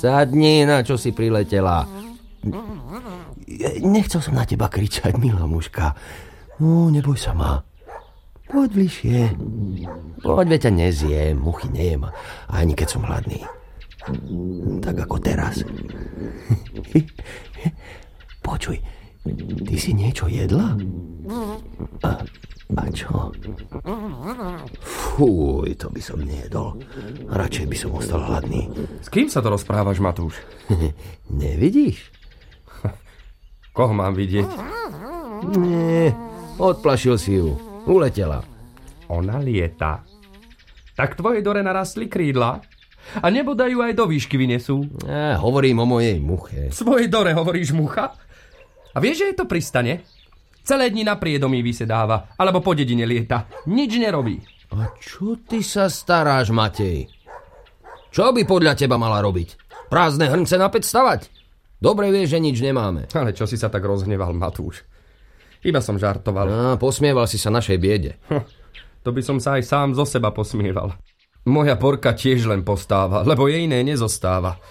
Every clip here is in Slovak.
Sadni, na čo si priletela. Nechcel som na teba kričať, milá mužka. No, neboj sa ma. Poď bližšie. Poď, veď ťa nezjem, muchy nejem, ani keď som hladný. Tak ako teraz. Počuj, ty si niečo jedla? A čo? Fúj, to by som nejedol. Radšej by som ostal hladný. S kým sa to rozprávaš, Matúš? Nevidíš? Koho mám vidieť? Nie, odplašil si ju. Uletela. Ona lieta. Tak tvojej Dore narastli krídla? A nebodajú aj do výšky vynesú? Hovorím o mojej muche. Svojej Dore hovoríš mucha? A vieš, že je to pristane? Celé dni na priedomí vysedáva, alebo po dedine lieta. Nič nerobí. A čo ty sa staráš, Matej? Čo by podľa teba mala robiť? Prázdne hrnce na päť stavať? Dobre vieš, že nič nemáme. Ale čo si sa tak rozhneval, Matúš? Iba som žartoval. Posmieval si sa našej biede. To by som sa aj sám zo seba posmieval. Moja Borka tiež len postáva, lebo jej iné nezostáva.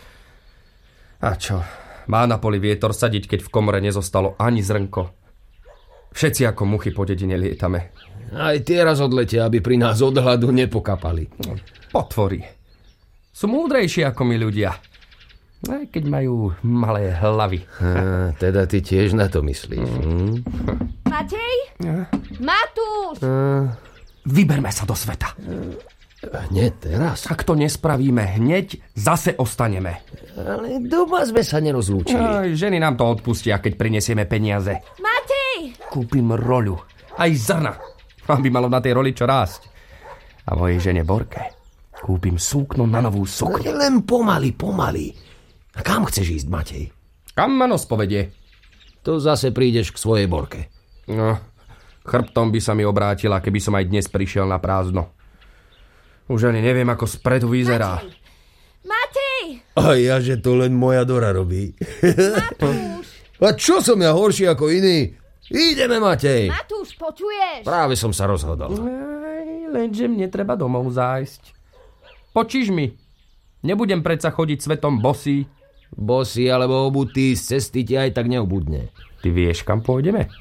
A čo? Má na poli vietor sadiť, keď v komore nezostalo ani zrnko. Všetci ako muchy po dedine lietame. Aj tie raz odletia, aby pri nás od hladu nepokapali. Potvory. Sú múdrejší ako my ľudia. Aj keď majú malé hlavy. Teda ty tiež na to myslíš. Matej? Matúš! Vyberme sa do sveta. Hneď teraz? Ak to nespravíme hneď, zase ostaneme. Ale doma sme sa nerozlúčili. Aj, ženy nám to odpustia, keď prinesieme peniaze. Matej! Kúpim roľu. Aj zrna. Aby malo na tej roli čo rásť. A mojej žene Borke kúpim súkno na novú sukňu. Len pomaly. A kam chceš ísť, Matej? Kam ma nos povedie? To zase prídeš k svojej Borke. No, chrbtom by sa mi obrátila, keby som aj dnes prišiel na prázdno. Už ani neviem, ako spredu vyzerá. Matej! A ja, že to len moja Dora robí. Matúš! A čo som ja horší ako iný? Ideme, Matej! Matúš, počuješ? Práve som sa rozhodol. Lenže mne treba domov zájsť. Počíš mi? Nebudem predsa chodiť svetom bosý. Bosý alebo obutý, z cesty ti aj tak neobudne. Ty vieš, kam pôjdeme?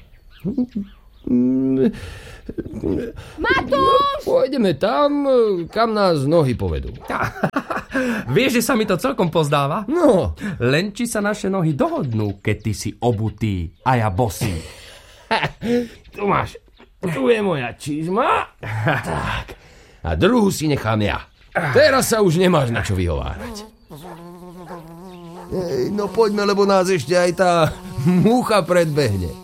Matúš! Pôjdeme tam, kam nás nohy povedú. Vieš, že sa mi to celkom pozdáva? No. Len či sa naše nohy dohodnú, keď ty si obutý a ja bosý. Tu máš. Tu je moja čizma. Tak. A druhú si nechám ja. Teraz sa už nemáš na čo vyhovárať. No poďme, lebo nás ešte aj tá mucha predbehne.